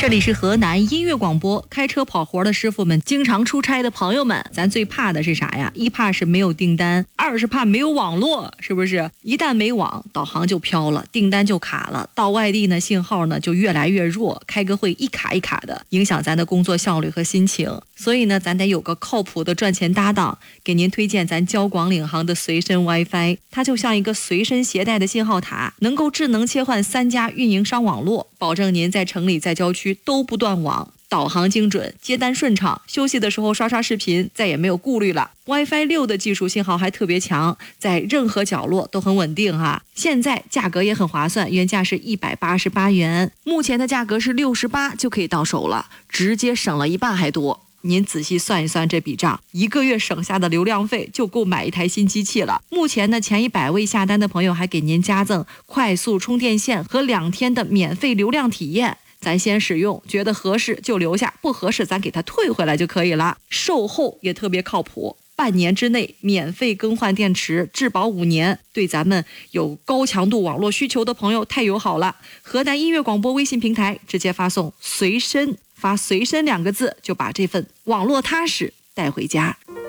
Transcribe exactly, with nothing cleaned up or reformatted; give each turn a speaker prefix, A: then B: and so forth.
A: 这里是河南音乐广播，开车跑活的师傅们，经常出差的朋友们，咱最怕的是啥呀？一怕是没有订单，二是怕没有网络，是不是？一旦没网，导航就飘了，订单就卡了，到外地呢，信号呢就越来越弱，开个会一卡一卡的，影响咱的工作效率和心情。所以呢，咱得有个靠谱的赚钱搭档，给您推荐咱交广领航的随身 WiFi， 它就像一个随身携带的信号塔，能够智能切换三家运营商网络，保证您在城里在郊区都不断网，导航精准，接单顺畅，休息的时候刷刷视频再也没有顾虑了。 WiFi 六的技术信号还特别强，在任何角落都很稳定哈。现在价格也很划算，原价是一百八十八元，目前的价格是六十八就可以到手了，直接省了一半还多。您仔细算一算这笔账，一个月省下的流量费就够买一台新机器了。目前呢，前一百位下单的朋友还给您加赠快速充电线和两天的免费流量体验。咱先使用，觉得合适就留下，不合适咱给它退回来就可以了。售后也特别靠谱，半年之内免费更换电池，质保五年，对咱们有高强度网络需求的朋友太友好了。河南音乐广播微信平台直接发送随身，发随身两个字，就把这份网络踏实带回家。